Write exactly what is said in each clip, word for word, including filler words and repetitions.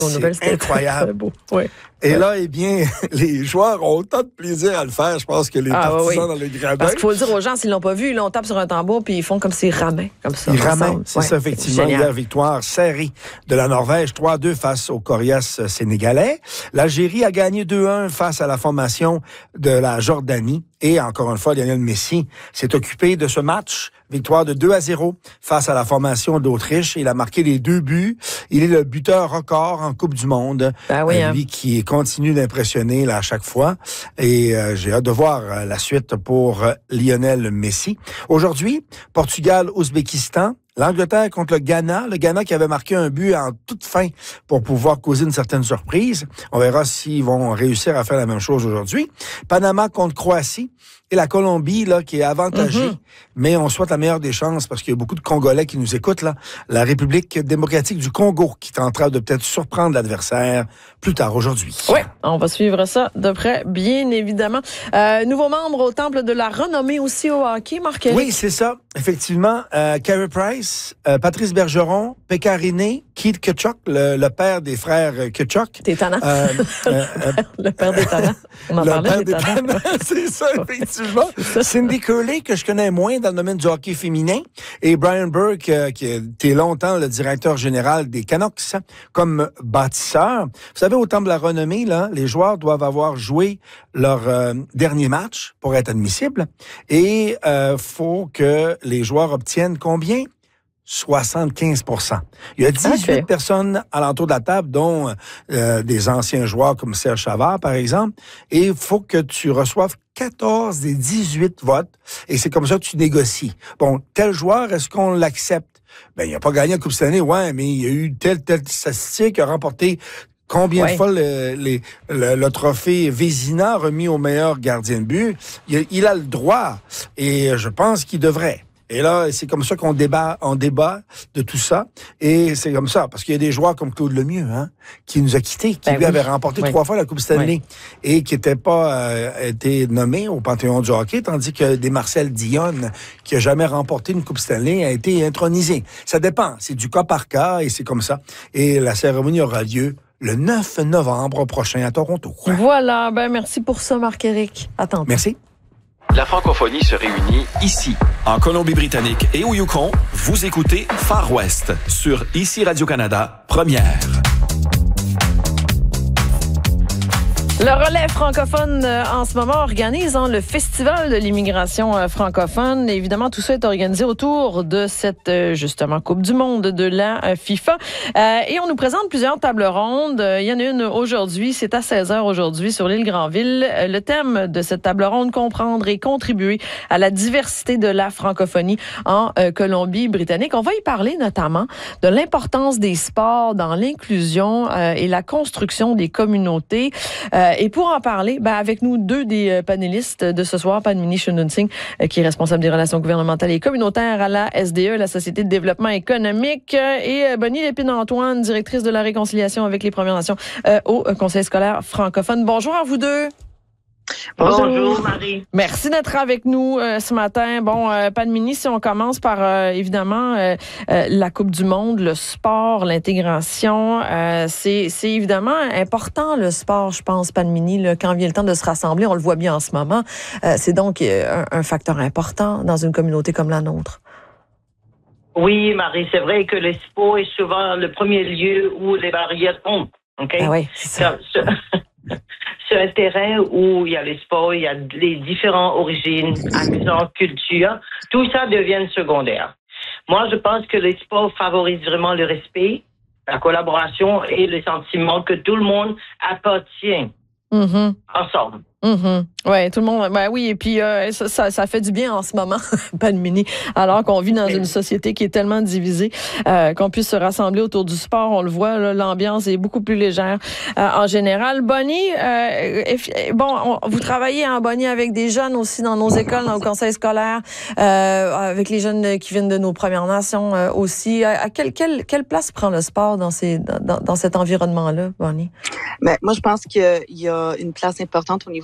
C'est incroyable. Beau. Ouais. Et ouais. là, eh bien, les joueurs ont autant de plaisir à le faire, je pense, que les ah, partisans oui. dans les gradins. Parce qu'il faut le dire aux gens, s'ils l'ont pas vu, là, on tape sur un tambour puis ils font comme s'ils ramaient, comme ça. Ils ramaient, c'est ouais. ça, effectivement. Génial. Hier, victoire serrée de la Norvège, trois à deux face aux Coriaces sénégalais. L'Algérie a gagné deux à un face à la formation de la Jordanie. Et encore une fois, Lionel Messi s'est occupé de ce match. Victoire de deux à zéro face à la formation d'Autriche. Il a marqué les deux buts. Il est le buteur record en Coupe du Monde. Ben oui, hein. Lui qui continue d'impressionner là, à chaque fois. Et euh, j'ai hâte de voir euh, la suite pour euh, Lionel Messi. Aujourd'hui, Portugal-Ouzbékistan. L'Angleterre contre le Ghana. Le Ghana qui avait marqué un but en toute fin pour pouvoir causer une certaine surprise. On verra s'ils vont réussir à faire la même chose aujourd'hui. Panama contre Croatie. Et la Colombie, là, qui est avantagée. Mm-hmm. Mais on souhaite la meilleure des chances parce qu'il y a beaucoup de Congolais qui nous écoutent, là. La République démocratique du Congo qui est en train de peut-être surprendre l'adversaire plus tard aujourd'hui. Oui, on va suivre ça de près, bien évidemment. Euh, nouveau membre au Temple de la Renommée aussi au hockey, Marc-Éric. Oui, c'est ça. Effectivement, euh, Carey Price, euh, Patrice Bergeron, Pekka Rinne, Keith Tkachuk, le, le père des frères Tkachuk. T'es tannant. Euh, euh, euh, le père des talents. On en le parlait, père des talents. C'est ça, effectivement. Cindy Curley, que je connais moins dans le domaine du hockey féminin, et Brian Burke, euh, qui était longtemps le directeur général des Canucks, comme bâtisseur. Vous savez, au Temple de la Renommée, là, les joueurs doivent avoir joué leur euh, dernier match pour être admissibles, et euh, faut que les joueurs obtiennent combien? soixante-quinze pour cent. Il y a dix-huit okay. personnes alentour de la table, dont euh, des anciens joueurs comme Serge Savard, par exemple, et il faut que tu reçoives quatorze des dix-huit votes, et c'est comme ça que tu négocies. Bon, tel joueur, est-ce qu'on l'accepte? Ben, il n'a pas gagné la Coupe Stanley, ouais, mais il y a eu telle, telle statistique, il a remporté combien ouais. de fois le, le, le, le trophée Vézina remis au meilleur gardien de but. Il, il a le droit, et je pense qu'il devrait. Et là, c'est comme ça qu'on débat, on débat de tout ça. Et c'est comme ça, parce qu'il y a des joueurs comme Claude Lemieux, hein, qui nous a quittés, qui ben lui oui. avait remporté oui. trois fois la Coupe Stanley, oui. et qui n'était pas euh, été nommé au Panthéon du hockey, tandis que des Marcel Dionne, qui a jamais remporté une Coupe Stanley, a été intronisé. Ça dépend, c'est du cas par cas, et c'est comme ça. Et la cérémonie aura lieu le neuf novembre prochain à Toronto. Voilà, ben merci pour ça, Marc-Éric. À tantôt. Merci. La francophonie se réunit ici, en Colombie-Britannique et au Yukon. Vous écoutez Far West sur Ici Radio-Canada, première. Le relais francophone euh, en ce moment organise hein, le Festival de l'immigration euh, francophone. Et évidemment, tout ça est organisé autour de cette, euh, justement, Coupe du monde de la euh, FIFA. Euh, et on nous présente plusieurs tables rondes. Euh, il y en a une aujourd'hui, c'est à seize heures aujourd'hui sur l'île Granville. Euh, le thème de cette table ronde, comprendre et contribuer à la diversité de la francophonie en euh, Colombie-Britannique. On va y parler notamment de l'importance des sports dans l'inclusion euh, et la construction des communautés. Euh, Et pour en parler, ben avec nous, deux des panélistes de ce soir, Padmini Shinun-Singh, qui est responsable des relations gouvernementales et communautaires à la S D E, la Société de développement économique, et Bonnie Lépine-Antoine, directrice de la réconciliation avec les Premières Nations euh, au Conseil scolaire francophone. Bonjour à vous deux. Bonjour, Bonjour Marie. Merci d'être avec nous euh, ce matin. Bon, euh, Padmini, si on commence par euh, évidemment euh, euh, la Coupe du monde, le sport, l'intégration, euh, c'est, c'est évidemment important le sport, je pense, Padmini, là, quand vient le temps de se rassembler, on le voit bien en ce moment. Euh, c'est donc euh, un, un facteur important dans une communauté comme la nôtre. Oui, Marie, c'est vrai que le sport est souvent le premier lieu où les barrières tombent. Ok. Ah oui, c'est ça. Sur, sur un terrain où il y a les sports, il y a les différentes origines, accents, cultures, tout ça devient secondaire. Moi, je pense que les sports favorisent vraiment le respect, la collaboration et le sentiment que tout le monde appartient mm-hmm. ensemble. Mm-hmm. Ouais, tout le monde. Ben oui, et puis euh, ça, ça, ça fait du bien en ce moment, Padmini, alors qu'on vit dans une société qui est tellement divisée, euh, qu'on puisse se rassembler autour du sport. On le voit, là, l'ambiance est beaucoup plus légère euh, en général. Bonnie, euh, bon, on, vous travaillez en Bonnie avec des jeunes aussi dans nos écoles, dans le conseil scolaire, euh, avec les jeunes qui viennent de nos Premières Nations euh, aussi. À, à quelle, quelle, quelle place prend le sport dans ces, dans, dans cet environnement-là, Bonnie? Ben, moi, je pense qu'il y a une place importante au niveau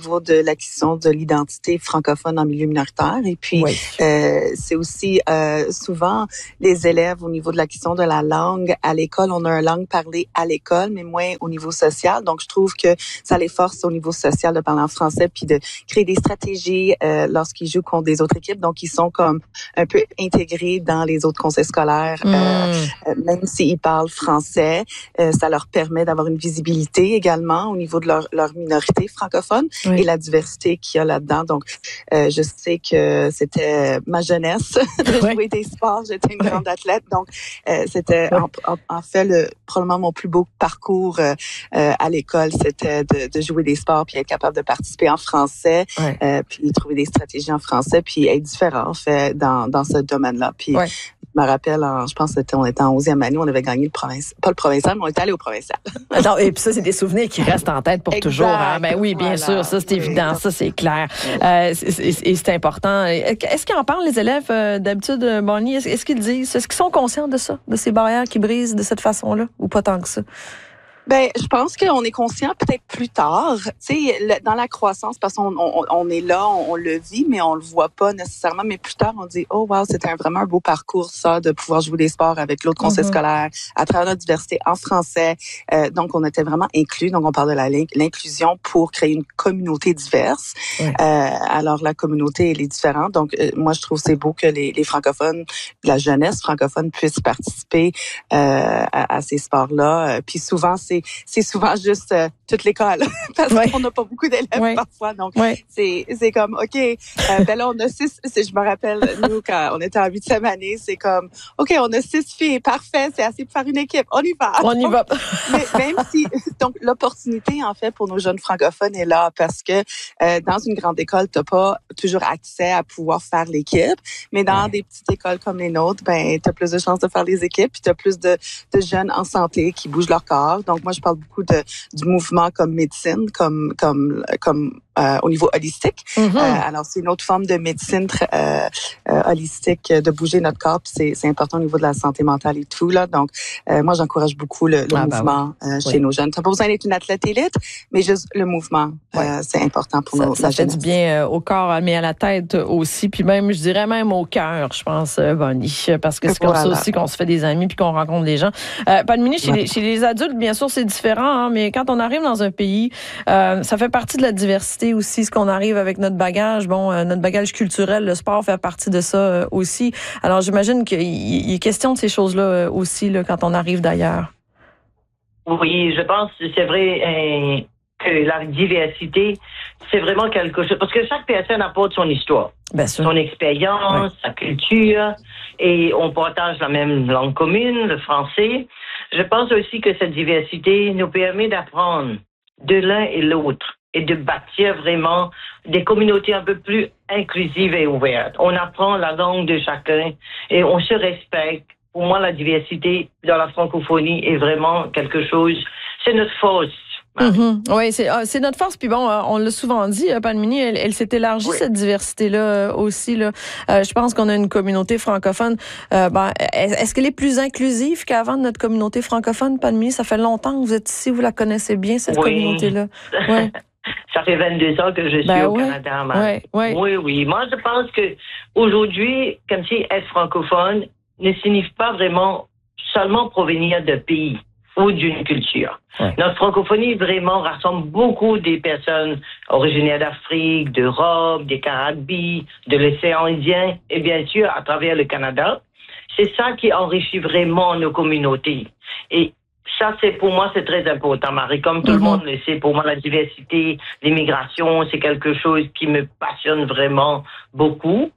niveau de l'acquisition de l'identité francophone en milieu minoritaire. Et puis, oui. euh, c'est aussi euh, souvent les élèves au niveau de l'acquisition de la langue à l'école. On a une langue parlée à l'école, mais moins au niveau social. Donc, je trouve que ça les force au niveau social de parler en français puis de créer des stratégies euh, lorsqu'ils jouent contre des autres équipes. Donc, ils sont comme un peu intégrés dans les autres conseils scolaires, mmh. euh, même s'ils parlent français. Euh, ça leur permet d'avoir une visibilité également au niveau de leur, leur minorité francophone oui. et la diversité qu'il y a là-dedans. Donc, euh, je sais que c'était ma jeunesse de oui. jouer des sports. J'étais une oui. grande athlète. Donc, euh, c'était oui. en, en, en fait le, probablement mon plus beau parcours euh, euh, à l'école. C'était de, de jouer des sports puis être capable de participer en français, oui. euh, puis trouver des stratégies en français, puis être différent en fait dans, dans ce domaine-là. Puis, oui. je me rappelle, en, je pense qu'on était en onzième année, on avait gagné le provincial, pas le provincial, mais on était allé au provincial. Alors, et puis ça, c'est des souvenirs qui restent en tête pour exact. toujours. Hein? Ben oui, bien voilà. sûr, ça c'est oui. évident, ça c'est clair. Oui. Euh, et c'est important. Est-ce qu'ils en parlent, les élèves, euh, d'habitude, Bonnie? Est-ce, est-ce qu'ils disent, est-ce qu'ils sont conscients de ça, de ces barrières qui brisent de cette façon-là, ou pas tant que ça? Ben, je pense qu'on est conscient peut-être plus tard, tu sais, dans la croissance, parce qu'on on, on est là, on, on le vit, mais on le voit pas nécessairement. Mais plus tard, on dit, oh wow, c'était un, vraiment un beau parcours ça, de pouvoir jouer des sports avec l'autre conseil mm-hmm. scolaire, à travers notre diversité en français. Euh, donc, on était vraiment inclus. Donc, on parle de la, l'inclusion pour créer une communauté diverse. Ouais. Euh, alors, la communauté, elle est différente. Donc, euh, moi, je trouve c'est beau que les, les francophones, la jeunesse francophone puisse participer euh, à, à ces sports-là. Euh, puis souvent, c'est c'est souvent juste euh, toute l'école parce ouais. qu'on n'a pas beaucoup d'élèves ouais. parfois. Donc, ouais. c'est c'est comme, OK, euh, ben là, on a six, c'est, je me rappelle, nous, quand on était en huitième année, c'est comme, OK, on a six filles, parfait, c'est assez pour faire une équipe, on y va. On y va. Mais même si, donc, l'opportunité, en fait, pour nos jeunes francophones est là parce que euh, dans une grande école, t'as pas toujours accès à pouvoir faire l'équipe, mais dans ouais. des petites écoles comme les nôtres, ben, t'as plus de chances de faire les équipes, puis t'as plus de, de jeunes en santé qui bougent leur corps. Donc, moi, je parle beaucoup de, du mouvement comme médecine, comme, comme, comme, euh, au niveau holistique. Mm-hmm. Euh, alors, c'est une autre forme de médecine euh, euh, holistique, de bouger notre corps, puis c'est, c'est important au niveau de la santé mentale et tout, là. Donc, euh, moi, j'encourage beaucoup le, le ah, mouvement ben oui. euh, chez oui. nos jeunes. T'as pas besoin d'être une athlète élite, mais juste le mouvement, oui. euh, c'est important pour ça, nos Ça fait jeunesse. Du bien euh, au corps, mais à la tête aussi, puis même, je dirais même au cœur, je pense, euh, Bonnie, parce que c'est voilà. comme ça aussi qu'on se fait des amis puis qu'on rencontre des gens. Euh, Palmini, chez, ouais. les, chez les adultes, bien sûr, c'est différent, hein, mais quand on arrive dans un pays, euh, ça fait partie de la diversité aussi, ce qu'on arrive avec notre bagage. Bon, euh, notre bagage culturel, le sport fait partie de ça euh, aussi. Alors, j'imagine qu'il y est question de ces choses-là euh, aussi là, quand on arrive d'ailleurs. Oui, je pense que c'est vrai euh, que la diversité, c'est vraiment quelque chose, parce que chaque personne apporte son histoire, Bien sûr. son expérience, oui. sa culture, et on partage la même langue commune, le français. Je pense aussi que cette diversité nous permet d'apprendre de l'un et l'autre et de bâtir vraiment des communautés un peu plus inclusives et ouvertes. On apprend la langue de chacun et on se respecte. Pour moi, la diversité dans la francophonie est vraiment quelque chose, c'est notre force. Mm-hmm. Oui, c'est, ah, c'est notre force. Puis bon, on l'a souvent dit, Palmini, elle, elle s'est élargie, oui. cette diversité-là aussi. Là. Euh, je pense qu'on a une communauté francophone. Euh, ben, est-ce qu'elle est plus inclusive qu'avant de notre communauté francophone, Palmini? Ça fait longtemps que vous êtes ici, vous la connaissez bien, cette oui. communauté-là. Oui. Ça fait vingt-deux ans que je suis ben au oui. Canada. Ouais, ouais. Oui, oui. Moi, je pense que aujourd'hui, comme si être francophone ne signifie pas vraiment seulement provenir d'un pays ou d'une culture. Ouais. Notre francophonie vraiment rassemble beaucoup des personnes originaires d'Afrique, d'Europe, des Caraïbes, de l'océan Indien et bien sûr à travers le Canada. C'est ça qui enrichit vraiment nos communautés. Et ça, c'est pour moi, c'est très important, Marie. Comme tout mm-hmm. le monde le sait, pour moi, la diversité, l'immigration, c'est quelque chose qui me passionne vraiment beaucoup.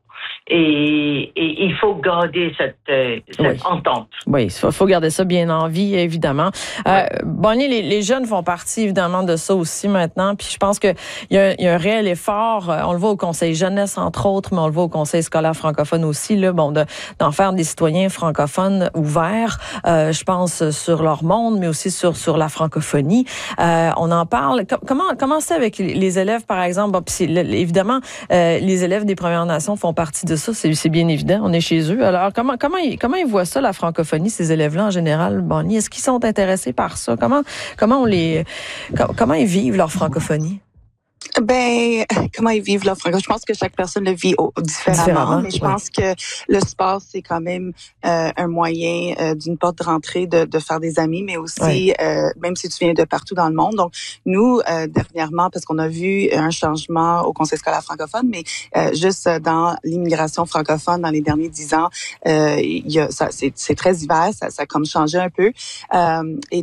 Et, et il faut garder cette, euh, cette oui. entente. Oui, il faut, faut garder ça bien en vie, évidemment. Oui. Euh, Bonnie, les, les jeunes font partie, évidemment, de ça aussi maintenant. Puis je pense qu'il y, y a un réel effort. On le voit au Conseil jeunesse, entre autres, mais on le voit au Conseil scolaire francophone aussi, là, bon, de, d'en faire des citoyens francophones ouverts, euh, je pense, sur leur monde, mais aussi sur, sur la francophonie. Euh, on en parle. Comment, comment c'est avec les élèves, par exemple? Bon, puis c'est, évidemment, euh, les élèves des Premières Nations font partie de ça, c'est, c'est bien évident, on est chez eux. Alors, comment, comment, ils, comment ils voient ça, la francophonie, ces élèves-là, en général, Bonnie? Est-ce qu'ils sont intéressés par ça? Comment, comment, on les, comment ils vivent leur francophonie? Ben, comment ils vivent là, francophone? Je pense que chaque personne le vit au, différemment, différemment, mais je ouais. pense que le sport, c'est quand même euh, un moyen euh, d'une porte de rentrée de, de faire des amis, mais aussi, ouais. euh, même si tu viens de partout dans le monde. Donc, nous, euh, dernièrement, parce qu'on a vu un changement au Conseil scolaire francophone, mais euh, juste dans l'immigration francophone dans les derniers dix ans, euh, il y a, ça, c'est, c'est très divers, ça, ça a comme changé un peu. Euh, et